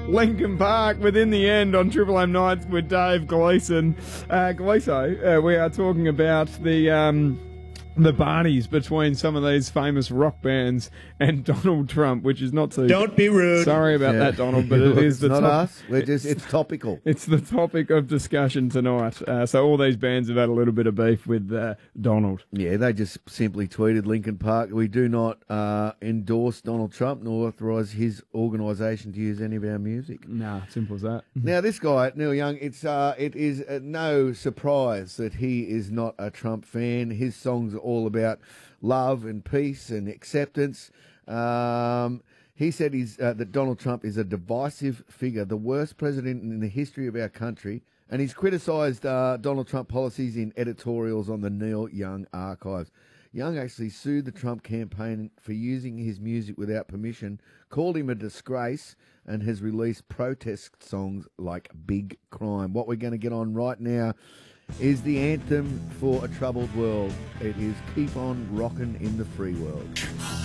Lincoln Park within the end on Triple M Nights with Dave Gleeson. Gleeso, we are talking about the Barneys between some of these famous rock bands and Donald Trump, which is not too... Don't be rude. Sorry about that, Donald, but it is the not us. It's topical. It's the topic of discussion tonight. So all these bands have had a little bit of beef with Donald. Yeah, they just simply tweeted Lincoln Park, "We do not endorse Donald Trump nor authorise his organisation to use any of our music." Nah, simple as that. Now, this guy, Neil Young, it is no surprise that he is not a Trump fan. His songs are all about love and peace and acceptance. He said that Donald Trump is a divisive figure, the worst president in the history of our country, and he's criticised Donald Trump policies in editorials on the Neil Young archives. Young actually sued the Trump campaign for using his music without permission, called him a disgrace, and has released protest songs like Big Crime. What we're going to get on right now is the anthem for a troubled world. It is Keep On Rockin' in the Free World.